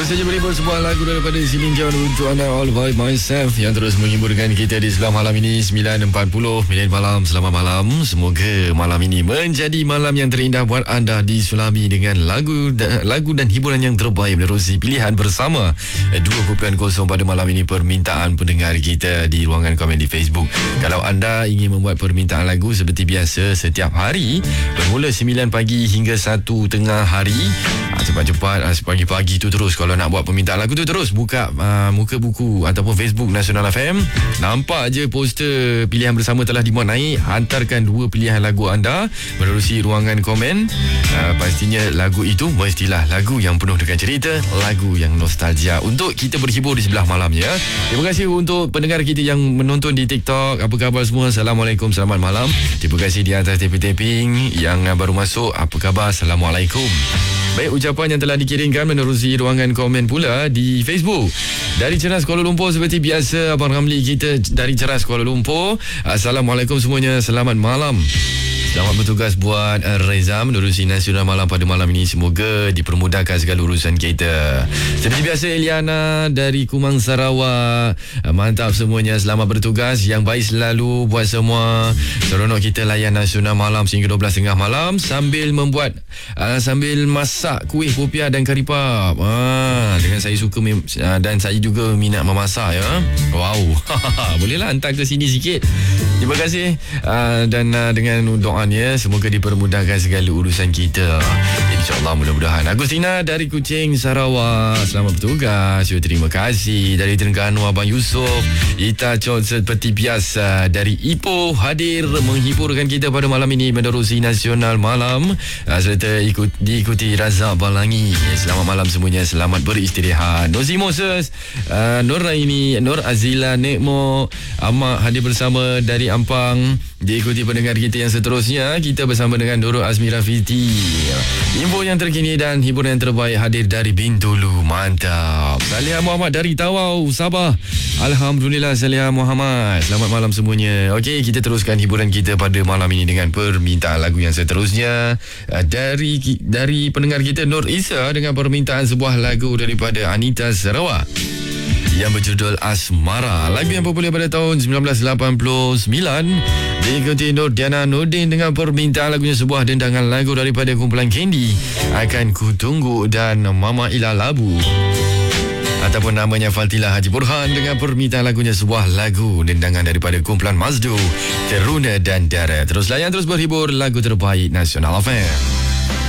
Baru saja berhibur sebuah lagu daripada Celine Dion untuk anda, All By Myself, yang terus menghiburkan kita di sebelah malam ini 9.40 minit malam. Selamat malam. Semoga malam ini menjadi malam yang terindah buat anda disulami dengan lagu dan hiburan yang terbaik menerusi pilihan bersama 2.0 pada malam ini permintaan pendengar kita di ruangan komen di Facebook. Kalau anda ingin membuat permintaan lagu seperti biasa setiap hari bermula 9 pagi hingga 1 tengah hari, cepat-cepat pagi-pagi tu terus. Kalau nak buat permintaan lagu tu terus buka muka buku ataupun Facebook Nasional FM. Nampak je poster pilihan bersama telah dimuat naik. Hantarkan 2 pilihan lagu anda menerusi ruangan komen. Pastinya lagu itu mestilah lagu yang penuh dengan cerita, lagu yang nostalgia untuk kita berhibur di sebelah malamnya. Terima kasih untuk pendengar kita yang menonton di TikTok. Apa khabar semua? Assalamualaikum, selamat malam. Terima kasih di atas taping-taping yang baru masuk. Apa khabar? Assalamualaikum. Baik, ucapan yang telah dikirimkan menerusi ruangan komen pula di Facebook. Dari Ceras Kuala Lumpur seperti biasa, Abang Ramli kita dari Ceras Kuala Lumpur. Assalamualaikum semuanya, selamat malam. Selamat bertugas buat Reza menerusi Nasional Malam pada malam ini. Semoga dipermudahkan segala urusan kita. Seperti biasa, Eliana dari Kumang, Sarawak. Mantap semuanya, selamat bertugas. Yang baik selalu buat semua. Seronok kita layan Nasional Malam sehingga 12.30 malam sambil membuat sambil masak kuih popiah dan kari pap. Dengan saya suka dan saya juga minat memasak ya. Wow. Bolehlah hantar ke sini sikit. Terima kasih. Dan dengan doanya semoga dipermudahkan segala urusan kita, InsyaAllah, mudah-mudahan. Agustina dari Kuching, Sarawak, selamat bertugas. Terima kasih. Dari Terengganu, Abang Yusof. Ita Chot seperti biasa dari Ipoh hadir menghiburkan kita pada malam ini menerusi Nasional Malam, serta diikuti Razak Balangi. Selamat malam semuanya, selamat beristirahat. Nozi Moses, Nur Raini, Nur Azila, Nekmo Ahmad hadir bersama dari Ampang. Diikuti pendengar kita yang seterusnya, kita bersama dengan Nurul Azmi Rafiti. Info yang terkini dan hiburan yang terbaik hadir dari Bintulu. Mantap. Salihah Muhammad dari Tawau, Sabah. Alhamdulillah, Salihah Muhammad. Selamat malam semuanya. Okey, kita teruskan hiburan kita pada malam ini dengan permintaan lagu yang seterusnya. Dari pendengar kita Nur Isa dengan permintaan sebuah lagu daripada Anita Sarawak yang berjudul Asmara. Lagu yang popular pada tahun 1989. Diikuti Nur Diana Nurdin dengan permintaan lagunya sebuah dendangan lagu daripada kumpulan Candy, Akan Ku Tunggu, dan Mama Ila Labu ataupun namanya Faltilah Haji Burhan dengan permintaan lagunya sebuah lagu dendangan daripada kumpulan Mazdu, Teruna dan Dara. Terus layan, terus berhibur lagu terbaik Nasional FM.